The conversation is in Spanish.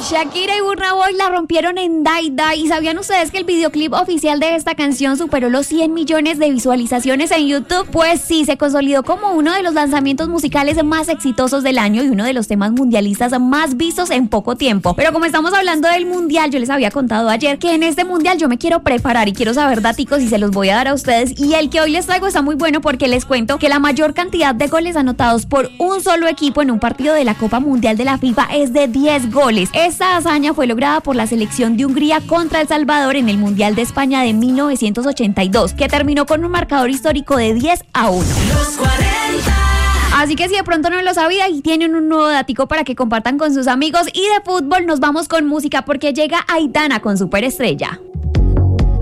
Shakira y Burna Boy la rompieron en Die Die. ¿Y sabían ustedes que el videoclip oficial de esta canción superó los 100 millones de visualizaciones en YouTube? Pues sí, se consolidó como uno de los lanzamientos musicales más exitosos del año y uno de los temas mundialistas más vistos en poco tiempo. Pero como estamos hablando del mundial, yo les había contado ayer que en este mundial yo me quiero preparar y quiero saber daticos y se los voy a dar a ustedes. Y el que hoy les traigo está muy bueno porque les cuento que la mayor cantidad de goles anotados por un solo equipo en un partido de la Copa Mundial de la FIFA es de 10 goles. Esta hazaña fue lograda por la selección de Hungría contra El Salvador en el Mundial de España de 1982, que terminó con un marcador histórico de 10-1. Así que si de pronto no lo sabía y tienen un nuevo datico para que compartan con sus amigos, y de fútbol nos vamos con música porque llega Aitana con Superestrella.